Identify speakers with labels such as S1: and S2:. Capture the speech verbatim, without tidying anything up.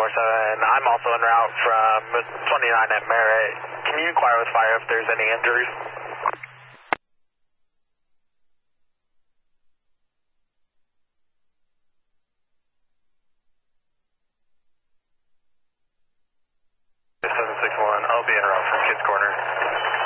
S1: four seven. I'm also en route from twenty-nine at Merritt. Can you inquire with fire if there's any injuries? seven six one, I'll be en route from Kids Corner.